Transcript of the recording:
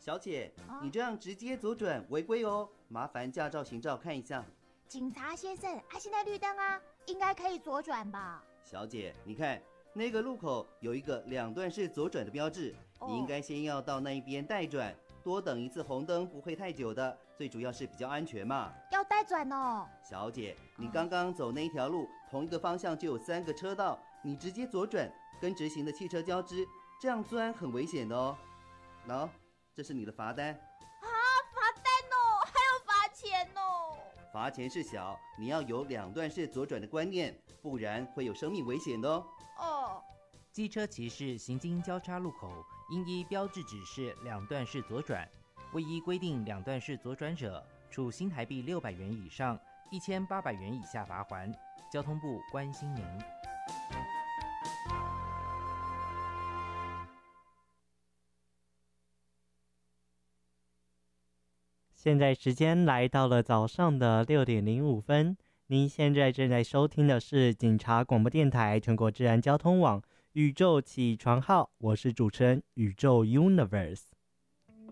小姐，你这样直接左转违规哦，麻烦驾照、行照看一下。 警察先生，现在绿灯啊，应该可以左转吧？ 小姐，你看那个路口有一个2段式左转的标志，你应该先要到那一边带转，多等一次红灯不会太久的，最主要是比较安全嘛。 要带转哦。 小姐，你刚刚走那一条路，同一个方向就有3个车道，你直接左转跟直行的汽车交织，这样钻很危险的哦。喏，这是你的罚单。 罚单哦，还有罚钱哦。 罚钱是小，你要有2段式左转的观念，不然会有生命危险的哦。 机车骑士行经交叉路口，应依标志指示2段式左转，未依规定2段式左转者，处新台币600元以上1800元以下罚锾。交通部关心您。 现在时间来到了早上的6点05分，您现在正在收听的是警察广播电台全国治安交通网宇宙起床号，我是主持人宇宙 Universe。